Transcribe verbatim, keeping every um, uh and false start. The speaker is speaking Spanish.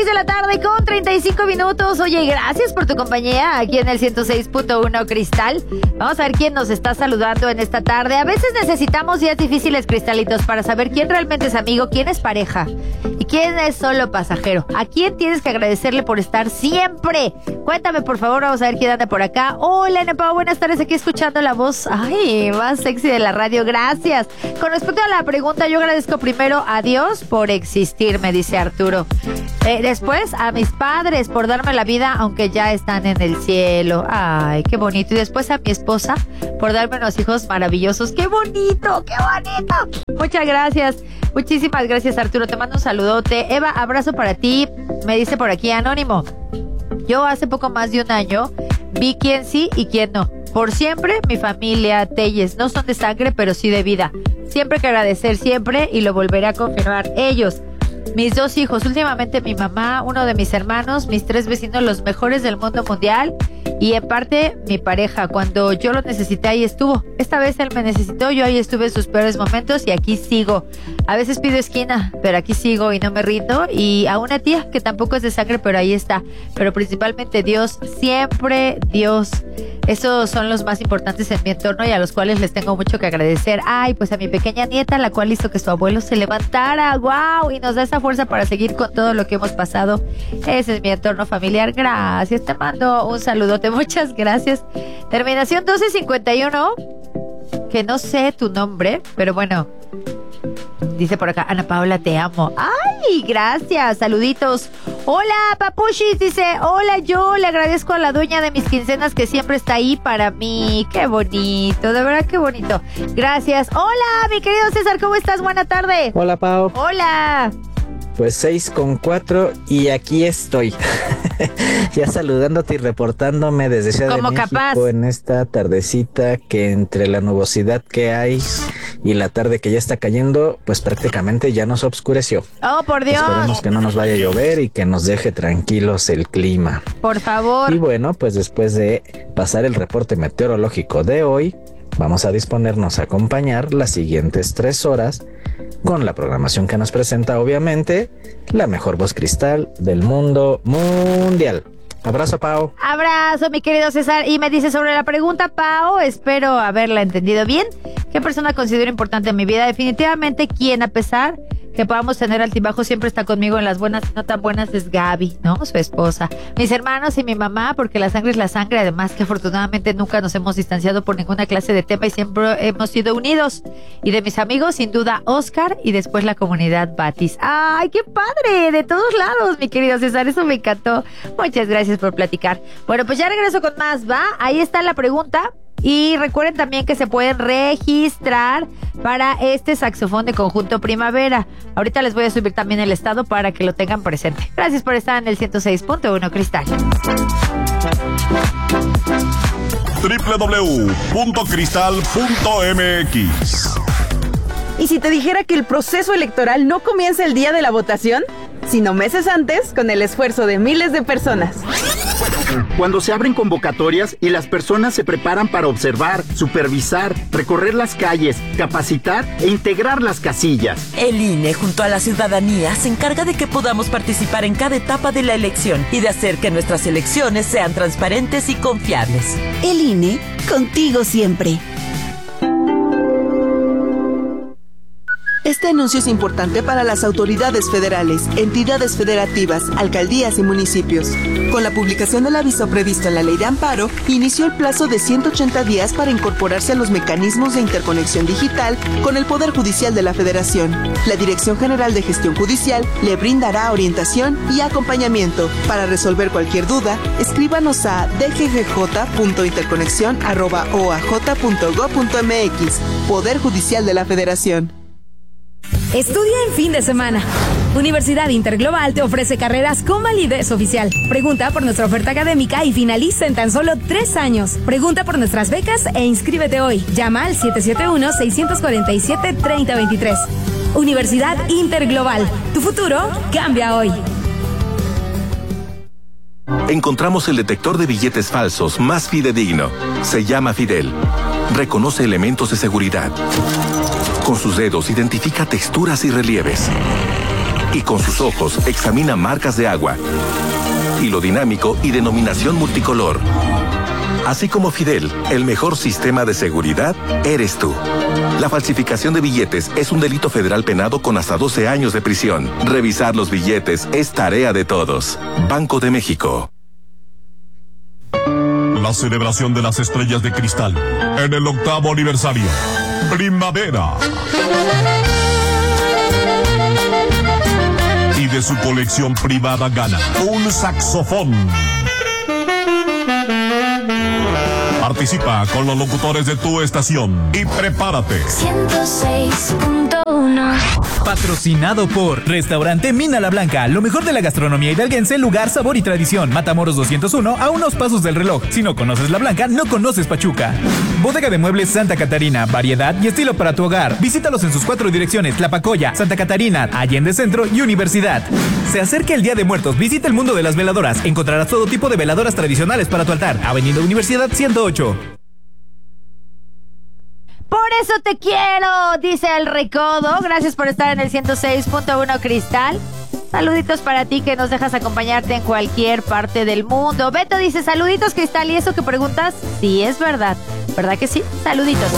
de la tarde con treinta y cinco minutos. Oye, gracias por tu compañía aquí en el ciento seis punto uno Cristal. Vamos a ver quién nos está saludando en esta tarde. A veces necesitamos días difíciles, cristalitos, para saber quién realmente es amigo, quién es pareja y quién es solo pasajero. ¿A quién tienes que agradecerle por estar siempre? Cuéntame, por favor, vamos a ver quién anda por acá. Hola, Ana Pau, buenas tardes, aquí escuchando la voz, ay, más sexy de la radio, gracias. Con respecto a la pregunta, yo agradezco primero a Dios por existir, me dice Arturo. Eh, después a mis padres por darme la vida, aunque ya están en el cielo. Ay, qué bonito. Y después a mi esposa por darme unos hijos maravillosos. ¡Qué bonito! ¡Qué bonito! Muchas gracias. Muchísimas gracias, Arturo. Te mando un saludote. Eva, abrazo para ti. Me dice por aquí Anónimo. Yo hace poco más de un año vi quién sí y quién no. Por siempre, mi familia, Telles, no son de sangre, pero sí de vida. Siempre que agradecer, siempre, y lo volveré a confirmar. Ellos, mis dos hijos, últimamente mi mamá, uno de mis hermanos, mis tres vecinos, los mejores del mundo mundial, y en parte mi pareja. Cuando yo lo necesité, ahí estuvo. Esta vez él me necesitó, yo ahí estuve en sus peores momentos y aquí sigo. A veces pido esquina, pero aquí sigo y no me rindo. Y a una tía que tampoco es de sangre, pero ahí está. Pero principalmente Dios, siempre Dios. Esos son los más importantes en mi entorno y a los cuales les tengo mucho que agradecer. Ay, pues a mi pequeña nieta, la cual hizo que su abuelo se levantara. ¡Guau! Y nos da esa fuerza para seguir con todo lo que hemos pasado. Ese es mi entorno familiar. Gracias, te mando un saludote. Muchas gracias. Terminación doce cincuenta y uno. Que no sé tu nombre, pero bueno. Dice por acá, Ana Paula, te amo. ¡Ay, gracias! Saluditos. Hola, Papushis. Dice, hola, yo le agradezco a la dueña de mis quincenas que siempre está ahí para mí. ¡Qué bonito! De verdad, qué bonito. Gracias. Hola, mi querido César, ¿cómo estás? Buena tarde. Hola, Pau. Hola. Pues seis con cuatro y aquí estoy. Ya saludándote y reportándome desde Ciudad de México capaz. En esta tardecita que entre la nubosidad que hay y la tarde que ya está cayendo, pues prácticamente ya nos obscureció. Oh, por Dios. Esperemos que no nos vaya a llover y que nos deje tranquilos el clima. Por favor. Y bueno, pues después de pasar el reporte meteorológico de hoy, vamos a disponernos a acompañar las siguientes tres horas con la programación que nos presenta, obviamente, la mejor voz cristal del mundo mundial. Abrazo, Pau. Abrazo, mi querido César. Y me dice sobre la pregunta, Pau, espero haberla entendido bien. ¿Qué persona considero importante en mi vida? Definitivamente quien, a pesar que podamos tener altibajos, siempre está conmigo en las buenas y no tan buenas, es Gaby, ¿no? Su esposa. Mis hermanos y mi mamá, porque la sangre es la sangre. Además que afortunadamente nunca nos hemos distanciado por ninguna clase de tema y siempre hemos sido unidos. Y de mis amigos, sin duda, Oscar y después la comunidad Batis. ¡Ay, qué padre! De todos lados, mi querido César. Eso me encantó. Muchas gracias por platicar. Bueno, pues ya regreso con más, ¿va? Ahí está la pregunta. Y recuerden también que se pueden registrar para este saxofón de Conjunto Primavera. Ahorita les voy a subir también el estado para que lo tengan presente. Gracias por estar en el ciento seis punto uno Cristal. doble u doble u doble u punto cristal punto m x. ¿Y si te dijera que el proceso electoral no comienza el día de la votación, sino meses antes, con el esfuerzo de miles de personas? Cuando se abren convocatorias y las personas se preparan para observar, supervisar, recorrer las calles, capacitar e integrar las casillas. El I N E, junto a la ciudadanía, se encarga de que podamos participar en cada etapa de la elección y de hacer que nuestras elecciones sean transparentes y confiables. El I N E, contigo siempre. Este anuncio es importante para las autoridades federales, entidades federativas, alcaldías y municipios. Con la publicación del aviso previsto en la Ley de Amparo, inició el plazo de ciento ochenta días para incorporarse a los mecanismos de interconexión digital con el Poder Judicial de la Federación. La Dirección General de Gestión Judicial le brindará orientación y acompañamiento. Para resolver cualquier duda, escríbanos a d g g j punto interconexión arroba o a j punto gob punto m x. Poder Judicial de la Federación. Estudia en fin de semana. Universidad Interglobal te ofrece carreras con validez oficial. Pregunta por nuestra oferta académica y finaliza en tan solo tres años. Pregunta por nuestras becas e inscríbete hoy. Llama al siete siete uno, seis cuatro siete, tres cero dos tres. Universidad Interglobal. Tu futuro cambia hoy. Encontramos el detector de billetes falsos más fidedigno. Se llama Fidel. Reconoce elementos de seguridad. Con sus dedos identifica texturas y relieves. y con sus ojos examina marcas de agua, hilo dinámico y denominación multicolor. Así como Fidel, el mejor sistema de seguridad eres tú. La falsificación de billetes es un delito federal penado con hasta doce años de prisión. Revisar los billetes es tarea de todos. Banco de México. La celebración de las estrellas de cristal en el octavo aniversario. Primavera. Y de su colección privada gana un saxofón. Participa con los locutores de tu estación y prepárate. ciento seis punto uno. Patrocinado por Restaurante Mina La Blanca, lo mejor de la gastronomía hidalguense, lugar, sabor y tradición. Matamoros doscientos uno, a unos pasos del reloj. Si no conoces La Blanca, no conoces Pachuca. Bodega de Muebles Santa Catarina, variedad y estilo para tu hogar. Visítalos en sus cuatro direcciones: Tlapacoya, Santa Catarina, Allende Centro y Universidad. Se acerca el Día de Muertos, visita el mundo de las veladoras. Encontrarás todo tipo de veladoras tradicionales para tu altar. Avenida Universidad ciento ocho. Por eso te quiero, dice el Recodo. Gracias por estar en el ciento seis punto uno Cristal. Saluditos para ti que nos dejas acompañarte en cualquier parte del mundo. Beto dice, saluditos Cristal, ¿y eso que preguntas? Sí, es verdad. ¿Verdad que sí? Saluditos.